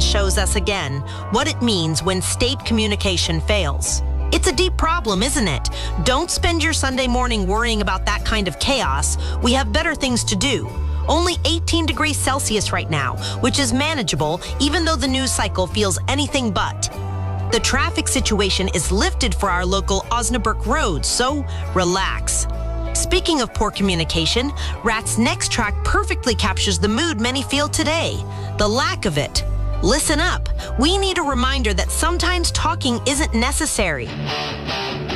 shows us again what it means when state communication fails. It's a deep problem, isn't it? Don't spend your Sunday morning worrying about that kind of chaos. We have better things to do. Only 18 degrees Celsius right now, which is manageable even though the news cycle feels anything but. The traffic situation is lifted for our local Osnabrück roads, so relax. Speaking of poor communication, Rat's next track perfectly captures the mood many feel today, the lack of it. Listen up. We need a reminder that sometimes talking isn't necessary.